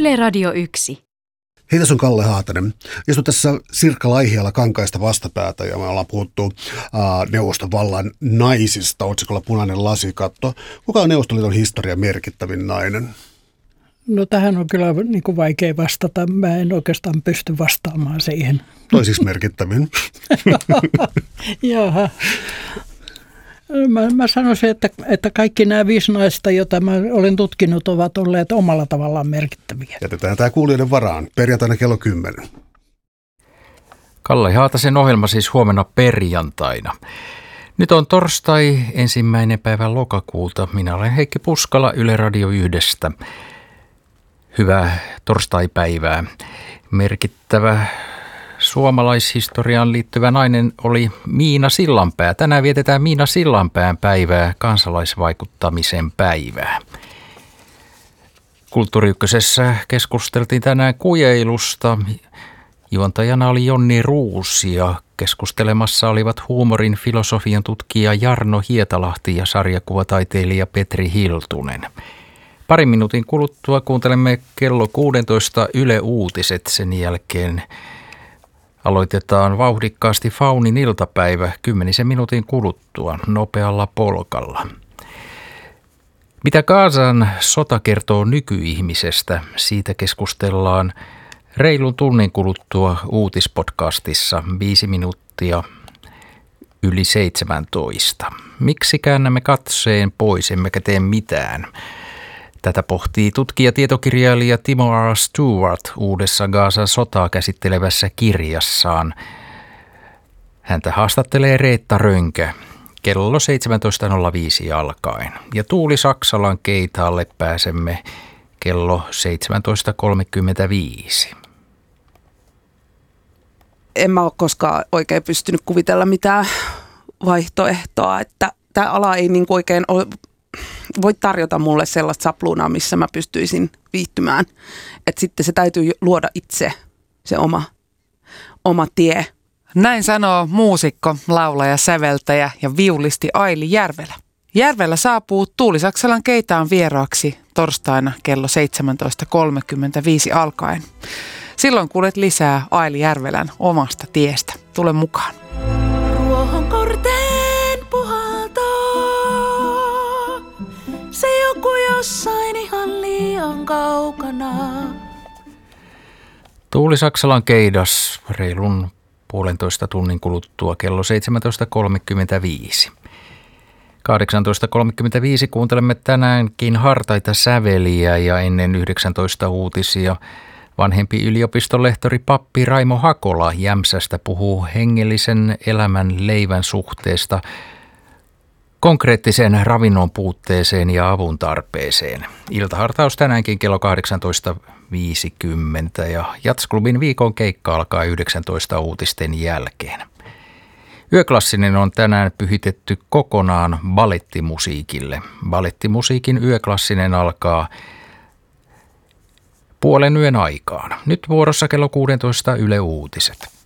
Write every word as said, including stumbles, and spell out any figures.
Yle Radio yksi. Hei, tässä on Kalle Haatanen. Istun tässä Sirkka Laihiala Kankaista vastapäätä ja me ollaan puhuttu ää, Neuvostovallan naisista otsikolla Punainen lasikatto. Kuka on Neuvostoliiton historian merkittävin nainen? No tähän on kyllä niin kuin vaikea vastata. Mä en oikeastaan pysty vastaamaan siihen. Toisiksi merkittävin. Jaha. Mä, mä sanoisin, että, että kaikki nämä viisi naista, joita mä olen tutkinut, ovat olleet omalla tavallaan merkittäviä. Jätetään tämä kuulijoiden varaan. Perjantaina kello kymmenen. Kalle Haatasen ohjelma siis huomenna perjantaina. Nyt on torstai, ensimmäinen päivä lokakuuta. Minä olen Heikki Puskala Yle Radio yhdestä. Hyvää torstaipäivää. Merkittävä suomalaishistoriaan liittyvä nainen oli Miina Sillanpää. Tänään vietetään Miina Sillanpään päivää, kansalaisvaikuttamisen päivää. Kulttuuri Ykkösessä keskusteltiin tänään kujeilusta. Juontajana oli Jonni Ruus ja keskustelemassa olivat huumorin filosofian tutkija Jarno Hietalahti ja sarjakuvataiteilija Petri Hiltunen. Parin minuutin kuluttua kuuntelemme kello kuusitoista Yle Uutiset. Sen jälkeen aloitetaan vauhdikkaasti Faunin iltapäivä kymmenisen minuutin kuluttua nopealla polkalla. Mitä Gazan sota kertoo nykyihmisestä, siitä keskustellaan reilun tunnin kuluttua uutispodcastissa viisi minuuttia yli seitsemäntoista. Miksi käännämme katseen pois, emmekä tee mitään? Tätä pohtii tutkija tietokirjailija Timo R. Stewart uudessa Gazan sotaa käsittelevässä kirjassaan. Häntä haastattelee Reetta Rönkä kello seitsemäntoista nolla viisi alkaen. Ja Tuuli Saksalan keitaalle pääsemme kello seitsemäntoista kolmekymmentäviisi. En mä ole koskaan oikein pystynyt kuvitella mitään vaihtoehtoa, että tämä ala ei niin oikein ole, voi tarjota mulle sellaista sapluunaa, missä mä pystyisin viihtymään. Että sitten se täytyy luoda itse se oma, oma tie. Näin sanoo muusikko, laulaja, säveltäjä ja viulisti Aili Järvelä. Järvelä saapuu Tuuli Saksalan keitaan vieraaksi torstaina kello seitsemäntoista kolmekymmentäviisi alkaen. Silloin kuulet lisää Aili Järvelän omasta tiestä. Tule mukaan. Ruohon korteen puhaltaa, se joku jossain ihan liian kaukana. Tuuli Saksalan keidas reilun puolentoista tunnin kuluttua kello seitsemäntoista kolmekymmentäviisi. kahdeksantoista kolmekymmentäviisi kuuntelemme tänäänkin hartaita säveliä ja ennen yhdeksäntoista uutisia vanhempi yliopistolehtori pappi Raimo Hakola Jämsästä puhuu hengellisen elämän leivän suhteesta konkreettiseen ravinnon puutteeseen ja avun tarpeeseen. Iltahartaus tänäänkin kello kahdeksantoista viisikymmentä ja Jatsklubin viikon keikka alkaa yhdeksäntoista uutisten jälkeen. Yöklassinen on tänään pyhitetty kokonaan balettimusiikille. Balettimusiikin yöklassinen alkaa puolen yön aikaan. Nyt vuorossa kello kuusitoista Yle Uutiset.